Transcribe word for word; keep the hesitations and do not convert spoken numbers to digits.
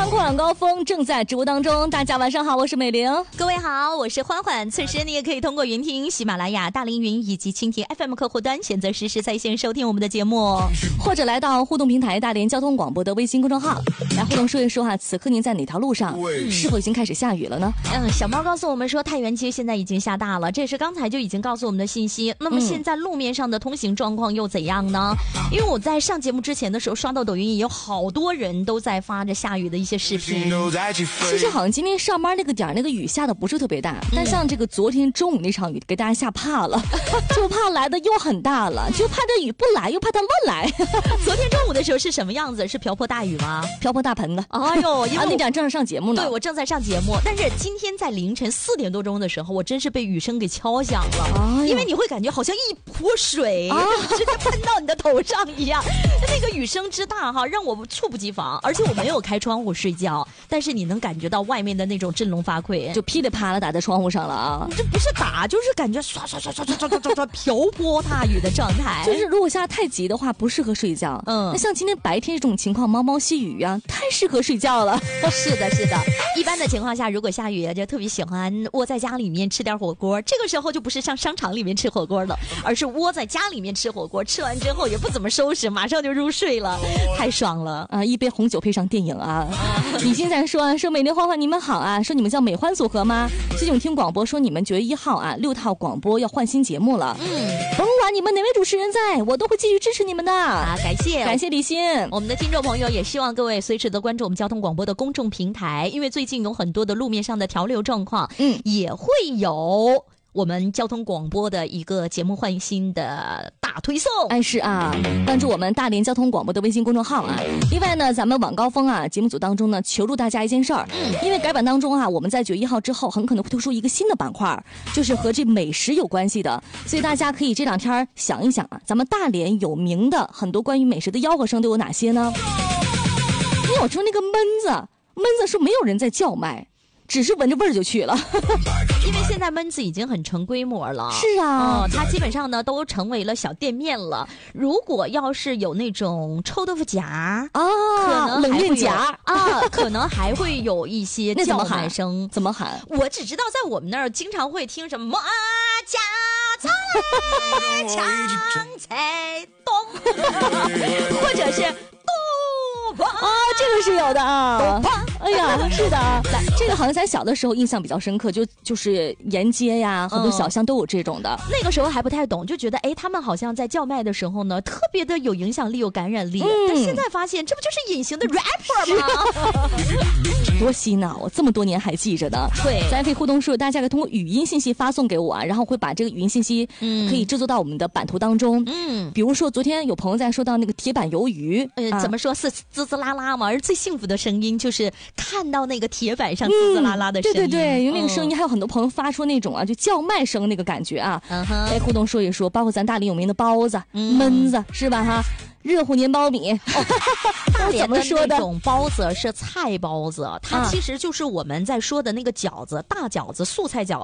快晚高峰正在直播当中，大家晚上好，我是美玲。 各位好，我是欢欢。此时你也可以通过云听、喜马拉雅、大凌云以及蜻蜓 F M 客户端选择实时在线收听我们的节目， 或者来到互动平台大连交通广播的微信公众号来互动说一说哈，此刻您在哪条路上，是否已经开始下雨了呢？ 嗯，小猫告诉我们说太原街现在已经下大了，这是刚才就已经告诉我们的信息。那么现在路面上的通行状况又怎样呢？因为我在上节目之前的时候刷到抖音，也有好多人都在发着下雨的一些视频。 其实好像今天上班那个点那个雨下的不是特别大，但像这个昨天中午那场雨给大家吓怕了，就怕来的又很大了，就怕这雨不来，又怕它乱来。 昨天中午的时候是什么样子？是瓢泼大雨吗？ 瓢泼大盆的。 哎呦，因为啊，那点正在上节目呢。 对，我正在上节目，但是今天在凌晨四点多钟的时候，我真是被雨声给敲响了，哎、因为你会感觉好像一泼水、啊、直接喷到你的头上一样。那个雨声之大哈，让我猝不及防，而且我没有开窗户睡觉，但是你能感觉到外面的那种振聋发聩， 就噼里啪啦打在窗户上了啊！ 这不是打，就是感觉刷刷刷刷刷刷刷刷瓢泼大雨的状态。 就是如果下太急的话，不适合睡觉。嗯，那像今天白天这种情况，毛毛细雨啊，太适合睡觉了。 是的，是的。一般的情况下，如果下雨，就特别喜欢窝在家里面吃点火锅。这个时候就不是上商场里面吃火锅了，而是窝在家里面吃火锅。吃完之后也不怎么收拾，马上就入睡了，太爽了啊！一杯红酒配上电影啊！你现在说说美丽花花你们好啊，说你们叫美欢组合吗？最近我听广播说你们九月一号啊六套广播要换新节目了。嗯，甭管你们哪位主持人在，我都会继续支持你们的啊！ 感谢感谢李欣。 我们的听众朋友也希望各位随时的关注我们交通广播的公众平台，因为最近有很多的路面上的调流状况，嗯，也会有我们交通广播的一个节目换新的大推送。 哎，是啊，关注我们大连交通广播的微信公众号啊。另外呢，咱们晚高峰啊节目组当中呢，求助大家一件事儿，因为改版当中啊，我们在九月一号之后很可能会推出一个新的板块，就是和这美食有关系的，所以大家可以这两天想一想啊，咱们大连有名的很多关于美食的吆喝声都有哪些呢？因为我说那个焖子，焖子是没有人在叫卖，只是闻着味儿就去了。 因为现在焖子已经很成规模了， 是啊、 呃，它基本上呢都成为了小店面了。如果要是有那种臭豆腐夹啊，可能冷面夹啊，可能还会有一些叫卖声。 怎么喊？ 我只知道在我们那儿经常会听什么啊家菜抢菜东，或者是豆啊，这个是有的啊。哎呀，是的，来，这个好像咱小的时候印象比较深刻，就就是沿街呀，很多小巷都有这种的。 嗯、那个时候还不太懂，就觉得哎，他们好像在叫卖的时候呢，特别的有影响力、有感染力。嗯、但现在发现，这不就是隐形的 rapper 吗？ 多洗脑，这么多年还记着呢。 对， 咱可以互动说，大家可以通过语音信息发送给我啊，然后会把这个语音信息可以制作到我们的版图当中。嗯，比如说昨天有朋友在说到那个铁板鱿鱼， 呃，啊、怎么说是滋滋啦啦嘛？而最幸福的声音就是看到那个铁板上滋滋啦啦的声音。 嗯、对对对，因为那个声音还有很多朋友发出那种啊，就叫卖声那个感觉啊。嗯哼，哎，互动说一说，包括咱大连有名的包子、嗯、焖子是吧哈？热乎年包米，哦、 大连的那种包子是菜包子，它其实就是我们在说的那个饺子，大饺子、素菜饺